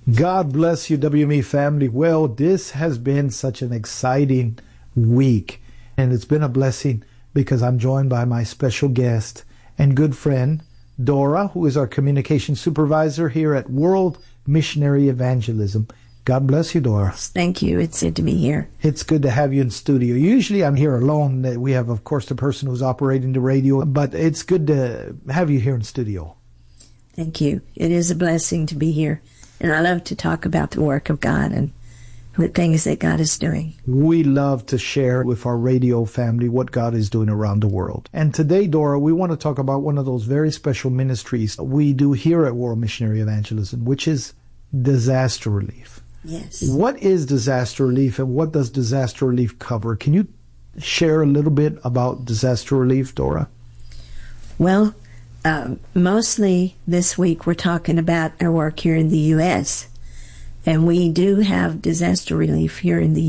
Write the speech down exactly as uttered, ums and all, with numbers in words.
God bless you, W M E family. Well, this has been such an exciting week, and it's been a blessing because I'm joined by my special guest and good friend, Dora, who is our communication supervisor here at World Missionary Evangelism. God bless you, Dora. Thank you. It's good to be here. It's good to have you in studio. Usually I'm here alone. We have, of course, the person who's operating the radio, but it's good to have you here in studio. Thank you. It is a blessing to be here. And I love to talk about the work of God and the things that God is doing. We love to share with our radio family what God is doing around the world. And today, Dora, we want to talk about one of those very special ministries we do here at World Missionary Evangelism, which is disaster relief. Yes. What is disaster relief and what does disaster relief cover? Can you share a little bit about disaster relief, Dora? Well, Um, mostly this week we're talking about our work here in the U S And we do have disaster relief here in the